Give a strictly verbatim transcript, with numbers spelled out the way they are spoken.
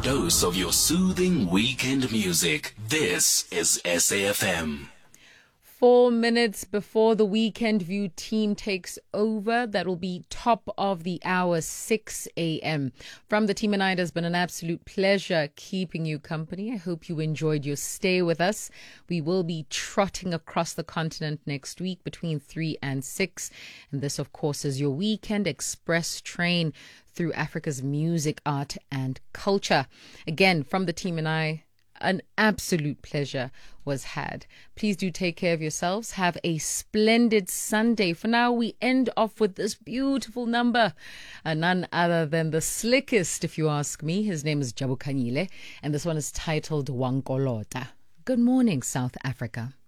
dose of your soothing weekend music. This is S A F M. Four minutes before the Weekend View team takes over, that will be top of the hour, six a.m. From the team and I, it has been an absolute pleasure keeping you company. I hope you enjoyed your stay with us. We will be trotting across the continent next week between three and six. And this, of course, is your weekend express train through Africa's music, art and culture. Again, from the team and I, an absolute pleasure was had. Please do take care of yourselves. Have a splendid Sunday. For now, we end off with this beautiful number. Uh, none other than the slickest, if you ask me. His name is Jabu Kanyile, and this one is titled Wankolota. Good morning, South Africa.